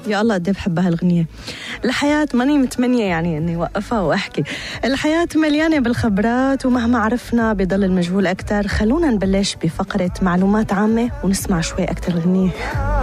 يا الله قد بحب هالغنية. الحياة ماني متمنية يعني اني وقفها واحكي. الحياة مليانة بالخبرات ومهما عرفنا بضل المجهول اكتر. خلونا نبلش بفقرة معلومات عامة ونسمع شوي اكتر غنية.